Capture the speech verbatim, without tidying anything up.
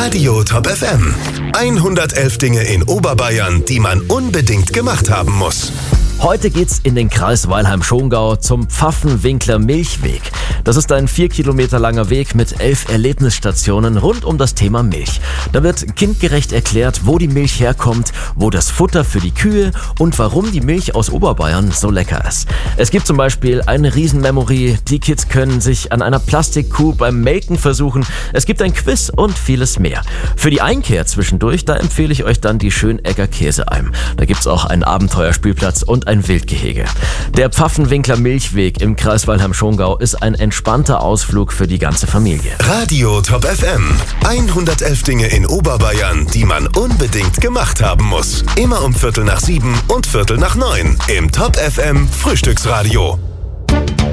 Radio Top F M. hundertelf Dinge in Oberbayern, die man unbedingt gemacht haben muss. Heute geht's in den Kreis Weilheim-Schongau zum Pfaffenwinkler Milchweg. Das ist ein vier Kilometer langer Weg mit elf Erlebnisstationen rund um das Thema Milch. Da wird kindgerecht erklärt, wo die Milch herkommt, wo das Futter für die Kühe und warum die Milch aus Oberbayern so lecker ist. Es gibt zum Beispiel eine Riesenmemory, die Kids können sich an einer Plastikkuh beim Melken versuchen. Es gibt ein Quiz und vieles mehr. Für die Einkehr zwischendurch, da empfehle ich euch dann die Schönegger Käsealm. Da gibt's auch einen Abenteuerspielplatz und ein Wildgehege. Der Pfaffenwinkler Milchweg im Kreis Weilheim-Schongau ist ein entspannter Ausflug für die ganze Familie. Radio Top F M. hundertelf Dinge in Oberbayern, die man unbedingt gemacht haben muss. Immer um Viertel nach sieben und Viertel nach neun im Top F M Frühstücksradio.